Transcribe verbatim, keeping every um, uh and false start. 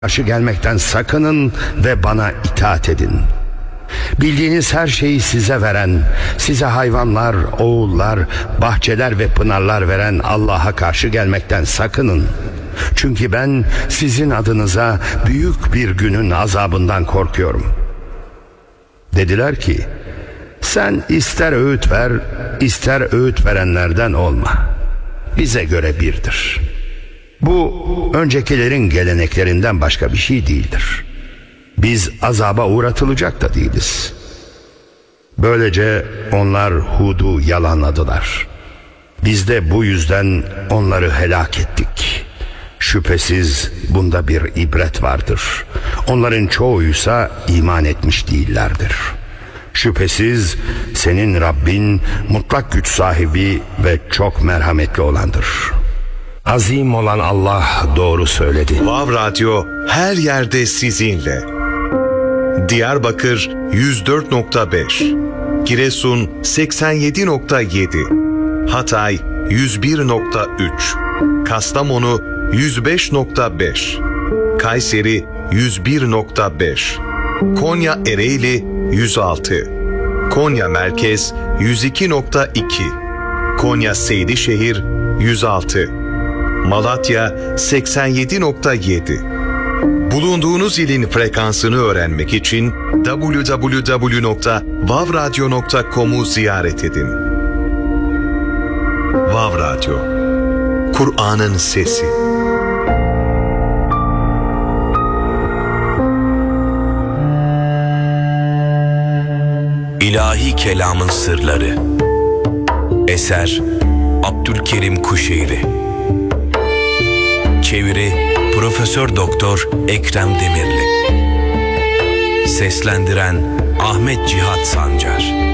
karşı gelmekten sakının ve bana itaat edin. Bildiğiniz her şeyi size veren, size hayvanlar, oğullar, bahçeler ve pınarlar veren Allah'a karşı gelmekten sakının. Çünkü ben sizin adınıza büyük bir günün azabından korkuyorum. Dediler ki, sen ister öğüt ver, ister öğüt verenlerden olma. Bize göre birdir. Bu öncekilerin geleneklerinden başka bir şey değildir. Biz azaba uğratılacak da değiliz. Böylece onlar Hud'u yalanladılar. Biz de bu yüzden onları helak ettik. Şüphesiz bunda bir ibret vardır. Onların çoğuysa iman etmiş değillerdir. Şüphesiz senin Rabbin mutlak güç sahibi ve çok merhametli olandır. Azim olan Allah doğru söyledi. Vav Radyo her yerde sizinle. Diyarbakır yüz dört nokta beş, Giresun seksen yedi nokta yedi, Hatay yüz bir nokta üç, Kastamonu yüz beş nokta beş, Kayseri yüz bir nokta beş, Konya Ereğli yüz altı, Konya Merkez yüz iki nokta iki, Konya Seydişehir yüz altı, Malatya seksen yedi nokta yedi. Bulunduğunuz ilin frekansını öğrenmek için double-u double-u double-u nokta vav radyo nokta com'u ziyaret edin. Vav Radyo, Kur'an'ın sesi. İlahi Kelamın Sırları. Eser Abdülkerim Kuşeyri. Çeviri Profesör Doktor Ekrem Demirli. Seslendiren Ahmet Cihat Sancar.